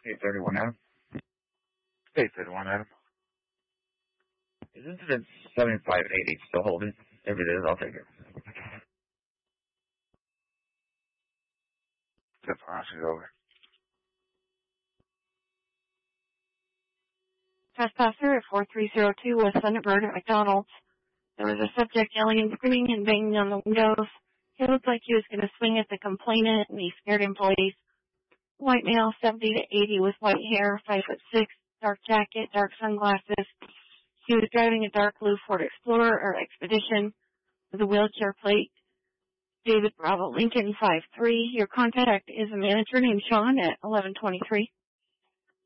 831 Adam. 831 Adam. Is incident 7580 still holding? If it is, I'll take it. Is over. Trespasser at 4302 West Thunderbird at McDonald's. There was a subject yelling and screaming and banging on the windows. He looked like he was going to swing at the complainant, and he scared employees. White male, 70 to 80, with white hair, 5'6", dark jacket, dark sunglasses. He was driving a dark blue Ford Explorer or Expedition with a wheelchair plate. David Bravo Lincoln, 5'3". Your contact is a manager named Sean at 1123.